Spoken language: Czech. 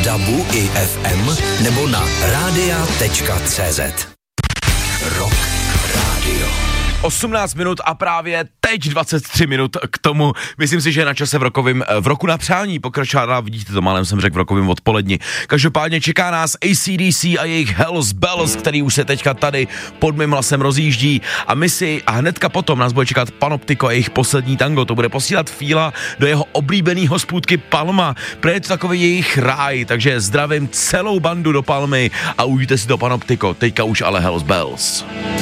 DABu i FM nebo na radia.cz. Rock Radio. 18 minut a právě teď 23 minut k tomu. Myslím si, že je na čase v roku na přání pokračovat. Vidíte to, málem jsem řekl v rokovým odpoledni. Každopádně čeká nás AC/DC a jejich Hells Bells, který už se teďka tady pod mým hlasem rozjíždí. A hnedka potom nás bude čekat Panoptiko a jejich Poslední tango. To bude posílat Fíla do jeho oblíbený hospůdky Palma. Je to takový jejich ráj, takže zdravím celou bandu do Palmy a užijte si to Panoptiko. Teďka už ale Hells Bells.